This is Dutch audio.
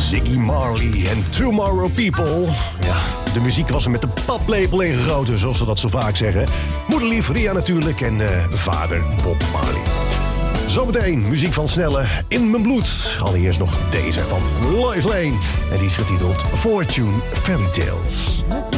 Ziggy Marley en Tomorrow People. Ja, de muziek was er met de paplepel ingegoten, zoals ze dat zo vaak zeggen. Moederlief Ria natuurlijk en vader Bob Marley. Zometeen muziek van Snelle in mijn bloed. Allereerst nog deze van Lois Lane. En die is getiteld Fortune Fairy Tales.